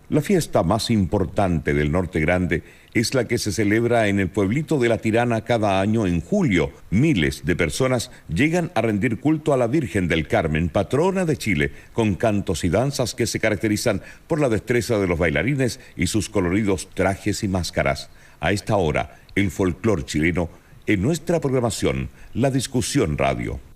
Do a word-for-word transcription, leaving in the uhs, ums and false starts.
La fiesta más importante del Norte Grande es la que se celebra en el pueblito de La Tirana cada año en julio. Miles de personas llegan a rendir culto a la Virgen del Carmen, patrona de Chile, con cantos y danzas que se caracterizan por la destreza de los bailarines y sus coloridos trajes y máscaras. A esta hora, el folclor chileno en nuestra programación, La Discusión Radio.